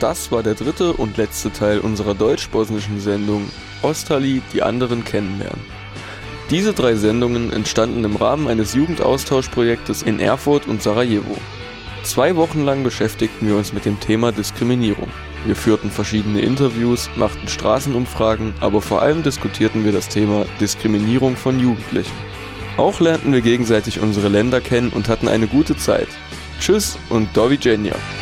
Das war der dritte und letzte Teil unserer deutsch-bosnischen Sendung Ostali, die anderen kennenlernen. Diese 3 Sendungen entstanden im Rahmen eines Jugendaustauschprojektes in Erfurt und Sarajevo. 2 Wochen lang beschäftigten wir uns mit dem Thema Diskriminierung. Wir führten verschiedene Interviews, machten Straßenumfragen, aber vor allem diskutierten wir das Thema Diskriminierung von Jugendlichen. Auch lernten wir gegenseitig unsere Länder kennen und hatten eine gute Zeit. Tschüss und do widzenia.